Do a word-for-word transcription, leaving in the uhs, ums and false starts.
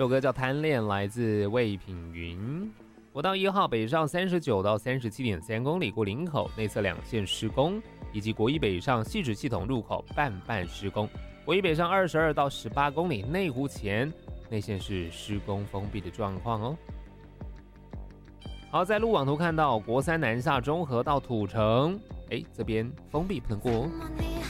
这首歌叫《贪恋》，来自魏品云。国道一号北上三十九到三十七点三公里过林口，内侧两线施工，以及国一北上汐止系统入口半半施工。国一北上二十二到十八公里内湖前内线是施工封闭的状况哦。好，在路网图看到国三南下中和到土城，哎，这边封闭不能过哦。